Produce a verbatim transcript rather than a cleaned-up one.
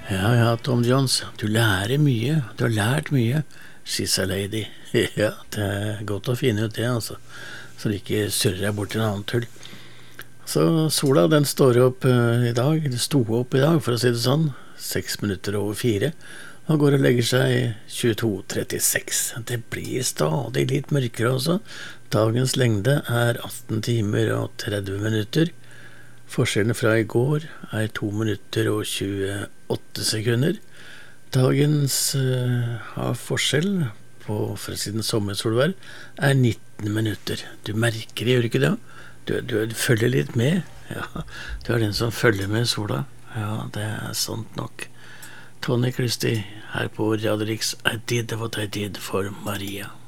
Ja, ja, Tom Jones, du lærer mye. Du har lært mye. She's a lady. Ja, det er godt å finne ut det, altså. Så du ikke surrer deg bort til en annen tull. Så sola, den står opp uh, i dag. Det sto opp i dag, for å si det sånn. Seks minutter over fire. Og går og legger seg tjueto trettiseks. Det blir stadig litt mørkere også. Dagens lengde er atten timer og tretti minutter. Forskjellen fra i går er to minutter og tjueåtte sekunder. Dagens uh, har forskjell på, for å si den sommersolvær, er nitten minutter. Du merker det, gjør ikke det? Du, du, du følger litt med. Ja, du er den som følger med sola. Ja, det er sant nok. Tony Christie her på Radio Rix. I did what I did for Maria.